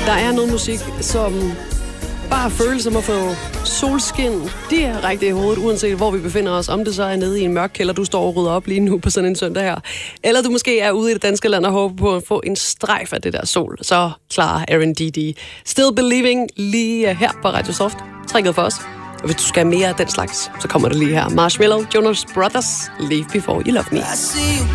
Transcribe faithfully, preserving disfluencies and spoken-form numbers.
Der er noget musik, som bare føles som at få solskin direkte i hovedet, uanset hvor vi befinder os. Om det så er nede i en mørk kælder, du står og rydder op lige nu på sådan en søndag her. Eller du måske er ude i det danske land og håber på at få en strejf af det der sol. Så klarer Aaron D D Still Believing lige her på Radio Soft. Trækket for os. Og hvis du skal have mere af den slags, så kommer det lige her. Marshmello, Jonas Brothers, Leave Before You Love Me.